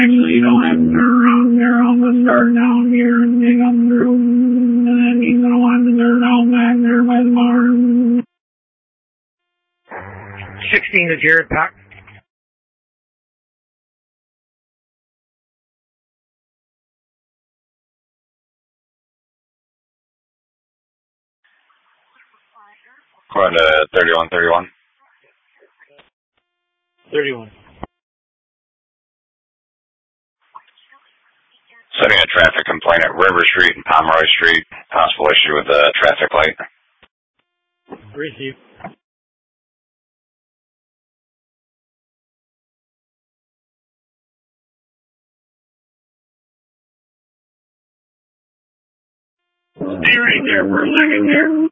You don't have to around there on the start down here and dig on the road and then you don't have to dirt out back there by the barn. 16 to Jared Pack. Going to 3131. 31. Setting a traffic complaint at River Street and Pomeroy Street. Possible issue with the traffic light. Receive. Stay right there for a second here.